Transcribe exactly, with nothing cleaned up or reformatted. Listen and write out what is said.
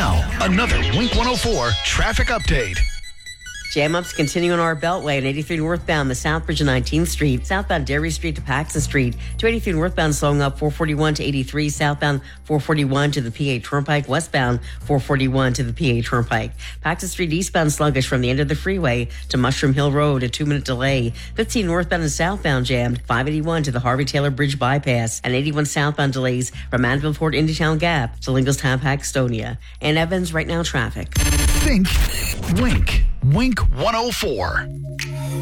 Now, another Wink one oh four traffic update. Jam ups continue on our Beltway on eighty-three northbound, the South Bridge of nineteenth Street, southbound Dairy Street to Paxton Street, to eighty-three northbound slowing up four forty-one to eighty-three, southbound four forty-one to the P A Turnpike, westbound four forty-one to the P A Turnpike. Paxton Street eastbound sluggish from the end of the freeway to Mushroom Hill Road, a two-minute delay. fifteen northbound and southbound jammed, five eighty-one to the Harvey Taylor Bridge bypass, and eighty-one southbound delays from Manville Fort Indietown Gap to Lingelstown Paxtonia. And Evans, right now traffic. Think, Wink. Wink one oh four.